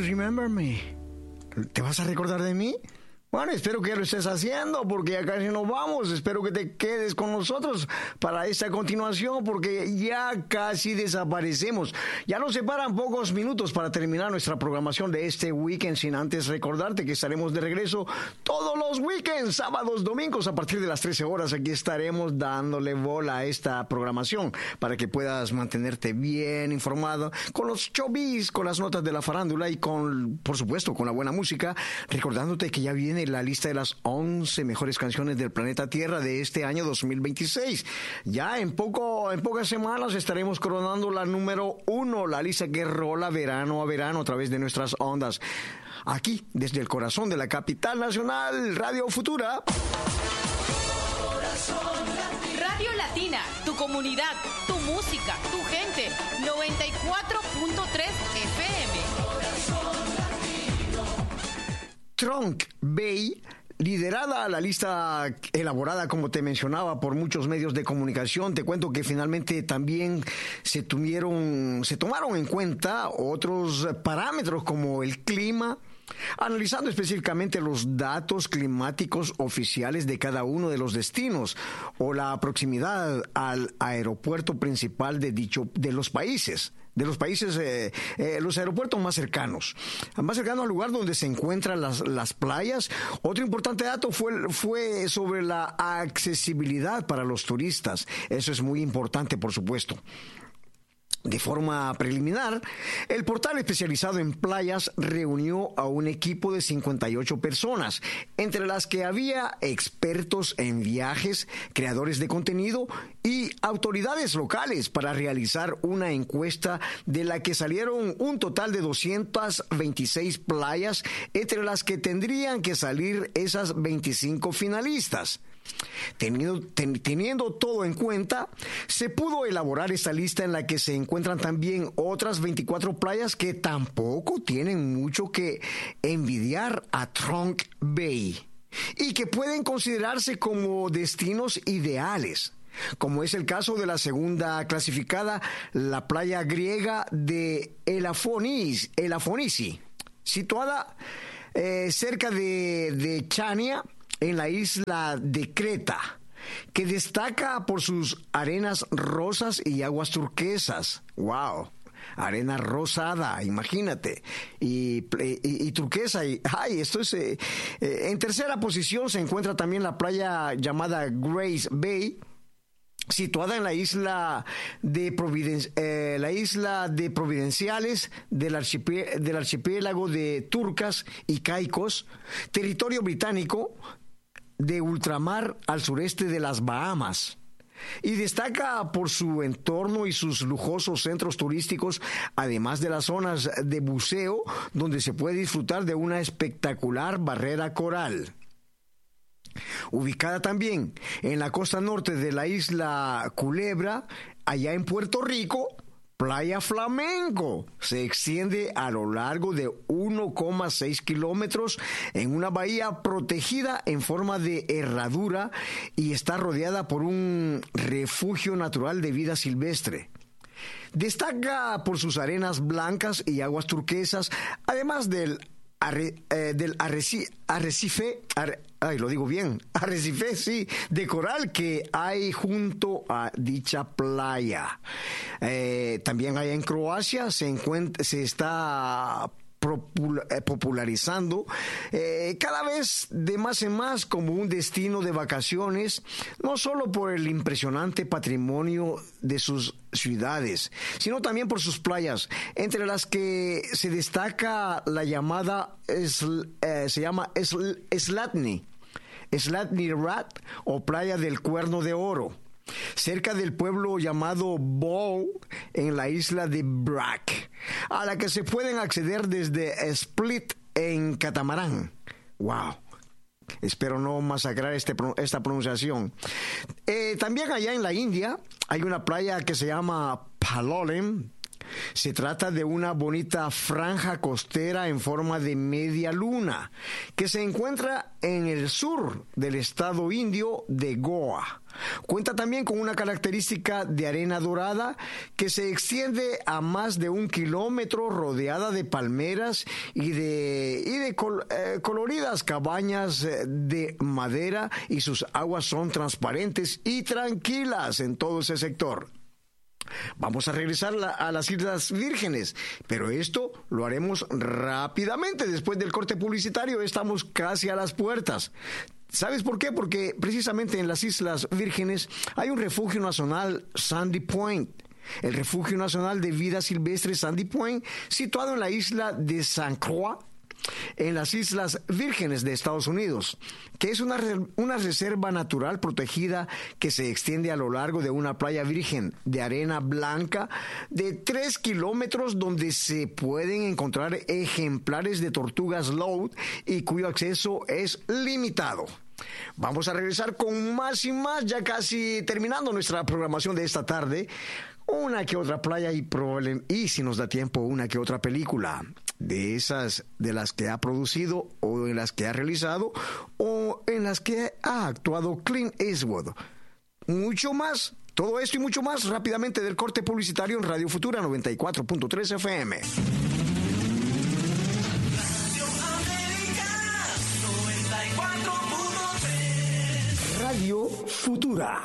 remember me? ¿Te vas a recordar de mí? Bueno, espero que ya lo estés haciendo porque ya casi nos vamos. Espero que te quedes con nosotros para esta continuación porque ya casi desaparecemos. Ya nos separan pocos minutos para terminar nuestra programación de este weekend, sin antes recordarte que estaremos de regreso todos los weekends, sábados, domingos, a partir de las 13 horas. Aquí estaremos dándole bola a esta programación para que puedas mantenerte bien informado con los showbiz, con las notas de la farándula y con, por supuesto, con la buena música, recordándote que ya viene la lista de las 11 mejores canciones del planeta Tierra de este año 2026. Ya en pocas semanas estaremos coronando la número 1, la lista que rola verano a verano a través de nuestras ondas. Aquí, desde el corazón de la capital nacional, Radio Futura. Radio Latina, tu comunidad, tu música, tu gente, 94.3 FM. Trunk Bay, liderada la lista elaborada, como te mencionaba, por muchos medios de comunicación. Te cuento que finalmente también se tomaron en cuenta otros parámetros como el clima, analizando específicamente los datos climáticos oficiales de cada uno de los destinos o la proximidad al aeropuerto principal de los países. Los aeropuertos más cercanos al lugar donde se encuentran las playas. Otro importante dato fue sobre la accesibilidad para los turistas. Eso es muy importante, por supuesto. De forma preliminar, el portal especializado en playas reunió a un equipo de 58 personas, entre las que había expertos en viajes, creadores de contenido y autoridades locales para realizar una encuesta de la que salieron un total de 226 playas, entre las que tendrían que salir esas 25 finalistas. Teniendo todo en cuenta, se pudo elaborar esta lista en la que se encuentran también otras 24 playas que tampoco tienen mucho que envidiar a Trunk Bay y que pueden considerarse como destinos ideales, como es el caso de la segunda clasificada, la playa griega de Elafonisi, situada cerca de Chania, en la isla de Creta, que destaca por sus arenas rosas y aguas turquesas. ¡Wow! Arena rosada, imagínate, y turquesa. Esto es... en tercera posición se encuentra también la playa llamada Grace Bay, situada en la isla de Providenciales del archipiélago de Turcas y Caicos, territorio británico de ultramar al sureste de las Bahamas. Y destaca por su entorno y sus lujosos centros turísticos, además de las zonas de buceo donde se puede disfrutar de una espectacular barrera coral. Ubicada también en la costa norte de la isla Culebra, allá en Puerto Rico, Playa Flamenco se extiende a lo largo de 1,6 kilómetros en una bahía protegida en forma de herradura y está rodeada por un refugio natural de vida silvestre. Destaca por sus arenas blancas y aguas turquesas, además del arrecife de coral que hay junto a dicha playa. También allá en Croacia se está popularizando cada vez de más en más como un destino de vacaciones, no solo por el impresionante patrimonio de sus ciudades, sino también por sus playas, entre las que se destaca la llamada Slatni Rat o Playa del Cuerno de Oro, cerca del pueblo llamado Bow, en la isla de Brac, a la que se pueden acceder desde Split en catamarán. ¡Wow! Espero no masacrar esta pronunciación. También allá en la India hay una playa que se llama Palolem, Se trata de una bonita franja costera en forma de media luna que se encuentra en el sur del estado indio de Goa. Cuenta también con una característica de arena dorada que se extiende a más de 1 kilómetro, rodeada de palmeras y de coloridas cabañas de madera, y sus aguas son transparentes y tranquilas en todo ese sector. Vamos a regresar a las Islas Vírgenes, pero esto lo haremos rápidamente. Después del corte publicitario estamos casi a las puertas. ¿Sabes por qué? Porque precisamente en las Islas Vírgenes hay un refugio nacional, Sandy Point. El refugio nacional de vida silvestre Sandy Point, situado en la isla de St. Croix, en las Islas Vírgenes de Estados Unidos, que es una reserva natural protegida que se extiende a lo largo de una playa virgen de arena blanca de 3 kilómetros, donde se pueden encontrar ejemplares de tortugas Loud y cuyo acceso es limitado. Vamos a regresar con más y más, ya casi terminando nuestra programación de esta tarde. Una que otra playa y si nos da tiempo, una que otra película de esas de las que ha producido o en las que ha realizado o en las que ha actuado Clint Eastwood. Mucho más, todo esto y mucho más rápidamente del corte publicitario en Radio Futura 94.3 FM. Radio Futura.